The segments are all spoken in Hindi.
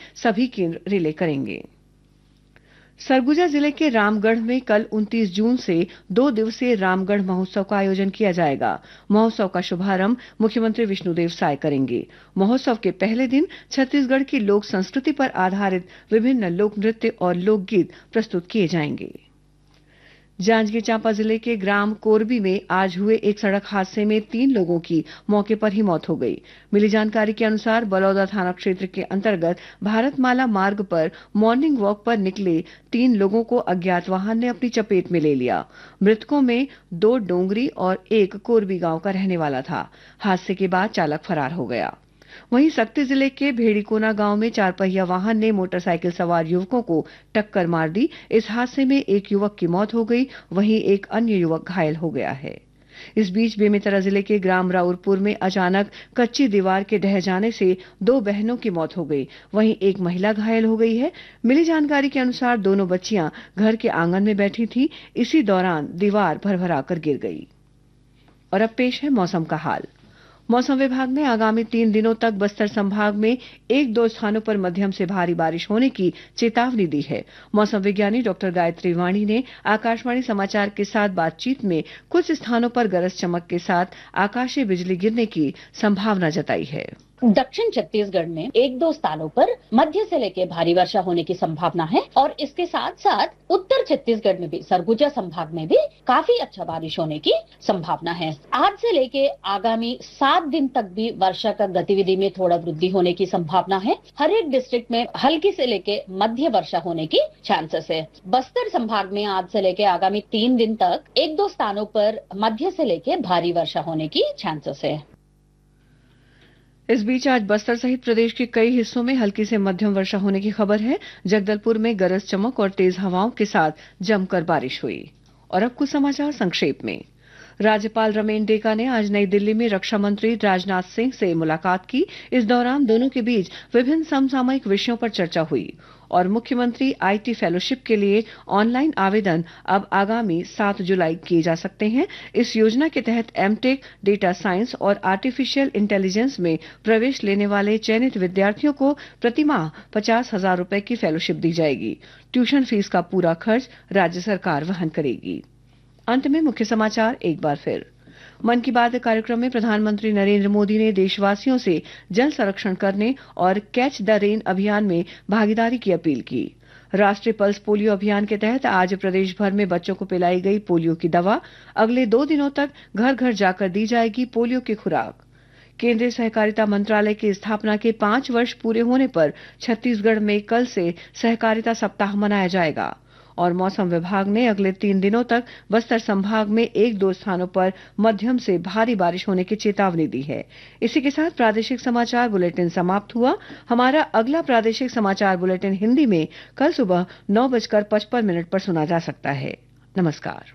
सभी केंद्र रिले करेंगे। सरगुजा जिले के रामगढ़ में कल 29 जून से 2 दिवसीय रामगढ़ महोत्सव का आयोजन किया जाएगा। महोत्सव का शुभारंभ मुख्यमंत्री विष्णुदेव साय करेंगे। महोत्सव के पहले दिन छत्तीसगढ़ की लोक संस्कृति पर आधारित विभिन्न लोक नृत्य और लोकगीत प्रस्तुत किए जाएंगे। जांजगीर चांपा जिले के ग्राम कोरबी में आज हुए एक सड़क हादसे में 3 लोगों की मौके पर ही मौत हो गई। मिली जानकारी के अनुसार बलौदा थाना क्षेत्र के अंतर्गत भारतमाला मार्ग पर मॉर्निंग वॉक पर निकले 3 लोगों को अज्ञात वाहन ने अपनी चपेट में ले लिया। मृतकों में 2 डोंगरी और 1 कोरबी गांव का रहने वाला था। हादसे के बाद चालक फरार हो गया। वहीं सक्ती जिले के भेड़ीकोना गांव में 4 पहिया वाहन ने मोटरसाइकिल सवार युवकों को टक्कर मार दी। इस हादसे में एक युवक की मौत हो गई, वहीं एक अन्य युवक घायल हो गया है। इस बीच बेमेतरा जिले के ग्राम राउरपुर में अचानक कच्ची दीवार के ढह जाने से 2 बहनों की मौत हो गई, वहीं एक महिला घायल हो गई है। मिली जानकारी के अनुसार दोनों बच्चियां घर के आंगन में बैठी थीं। इसी दौरान दीवार भरभराकर गिर गई। और अब पेश है मौसम का हाल। मौसम विभाग ने आगामी 3 दिनों तक बस्तर संभाग में 1-2 स्थानों पर मध्यम से भारी बारिश होने की चेतावनी दी है। मौसम विज्ञानी डॉक्टर गायत्री वाणी ने आकाशवाणी समाचार के साथ बातचीत में कुछ स्थानों पर गरज चमक के साथ आकाशीय बिजली गिरने की संभावना जताई है। दक्षिण छत्तीसगढ़ में 1-2 स्थानों पर मध्य से लेकर भारी वर्षा होने की संभावना है और इसके साथ साथ उत्तर छत्तीसगढ़ में भी सरगुजा संभाग में भी काफी अच्छा बारिश होने की संभावना है। आज से लेके आगामी 7 दिन तक भी वर्षा का गतिविधि में थोड़ा वृद्धि होने की संभावना है। हर एक डिस्ट्रिक्ट में हल्की से लेके मध्य वर्षा होने की चांसेस है। बस्तर संभाग में आज से लेके आगामी 3 दिन तक 1-2 स्थानों पर मध्य से लेके भारी वर्षा होने की चांसेस है। इस बीच आज बस्तर सहित प्रदेश के कई हिस्सों में हल्की से मध्यम वर्षा होने की खबर है। जगदलपुर में गरज चमक और तेज हवाओं के साथ जमकर बारिश हुई। और अब कुछ समाचार संक्षेप में। राज्यपाल रमेन डेका ने आज नई दिल्ली में रक्षा मंत्री राजनाथ सिंह से मुलाकात की। इस दौरान दोनों के बीच विभिन्न समसामयिक विषयों पर चर्चा हुई और मुख्यमंत्री आईटी फेलोशिप के लिए ऑनलाइन आवेदन अब आगामी 7 जुलाई किए जा सकते हैं। इस योजना के तहत एमटेक, डेटा साइंस और आर्टिफिशियल इंटेलिजेंस में प्रवेश लेने वाले चयनित विद्यार्थियों को प्रतिमाह 50,000 रुपए की फेलोशिप दी जाएगी। ट्यूशन फीस का पूरा खर्च राज्य सरकार वहन करेगी। अंत में मुख्य समाचार एक बार फिर। मन की बात कार्यक्रम में प्रधानमंत्री नरेंद्र मोदी ने देशवासियों से जल संरक्षण करने और कैच द रेन अभियान में भागीदारी की अपील की। राष्ट्रीय पल्स पोलियो अभियान के तहत आज प्रदेश भर में बच्चों को पिलाई गई पोलियो की दवा। अगले 2 दिनों तक घर घर जाकर दी जाएगी पोलियो की खुराक। केंद्रीय सहकारिता मंत्रालय की स्थापना के 5 वर्ष पूरे होने पर छत्तीसगढ़ में कल से सहकारिता सप्ताह मनाया जाएगा। और मौसम विभाग ने अगले 3 दिनों तक बस्तर संभाग में 1-2 स्थानों पर मध्यम से भारी बारिश होने की चेतावनी दी है। इसी के साथ प्रादेशिक समाचार बुलेटिन समाप्त हुआ। हमारा अगला प्रादेशिक समाचार बुलेटिन हिंदी में कल सुबह 9:55 पर सुना जा सकता है। नमस्कार।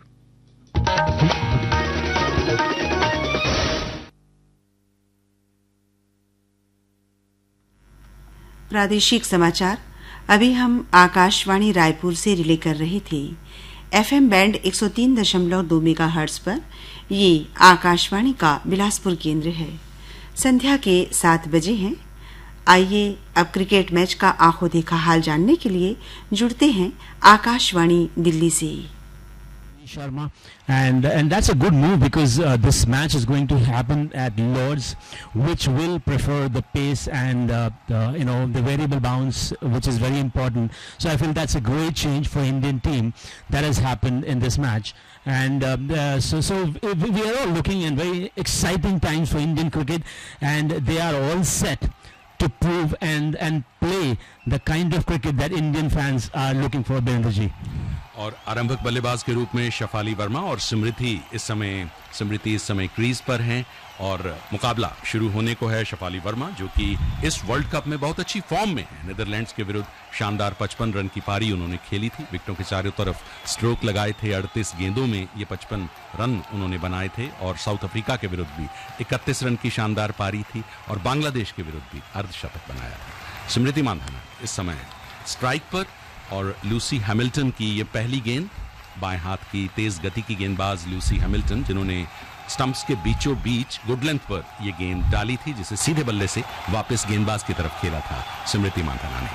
प्रादेशिक समाचार अभी हम आकाशवाणी रायपुर से रिले कर रहे थे। एफएम बैंड 103.2 मेगाहर्ट्ज पर ये आकाशवाणी का बिलासपुर केंद्र है। संध्या के 7 बजे हैं। आइए अब क्रिकेट मैच का आंखों देखा हाल जानने के लिए जुड़ते हैं आकाशवाणी दिल्ली से। Sharma, and that's a good move because this match is going to happen at Lord's, which will prefer the pace and the variable bounce, which is very important. So I feel that's a great change for Indian team that has happened in this match, and so we are all looking in very exciting times for Indian cricket, and they are all set to prove and play the kind of cricket that Indian fans are looking for. Birendra ji. और आरंभक बल्लेबाज के रूप में शफाली वर्मा और स्मृति इस समय क्रीज पर हैं और मुकाबला शुरू होने को है। शफाली वर्मा जो कि इस वर्ल्ड कप में बहुत अच्छी फॉर्म में है। नीदरलैंड्स के विरुद्ध शानदार 55 रन की पारी उन्होंने खेली थी। विकेटों के चारों तरफ स्ट्रोक लगाए थे। 38 गेंदों में ये 55 रन उन्होंने बनाए थे और साउथ अफ्रीका के विरुद्ध भी 31 रन की शानदार पारी थी और बांग्लादेश के विरुद्ध भी अर्धशतक बनाया था। स्मृति मानधना इस समय स्ट्राइक पर और लूसी हैमिल्टन की ये पहली गेंद, बाएं हाथ की तेज गति की गेंदबाज लूसी हैमिल्टन जिन्होंने स्टंप्स के बीचों बीच गुड लेंथ पर यह गेंद डाली थी जिसे सीधे बल्ले से वापस गेंदबाज की तरफ खेला था स्मृति मानधना ने।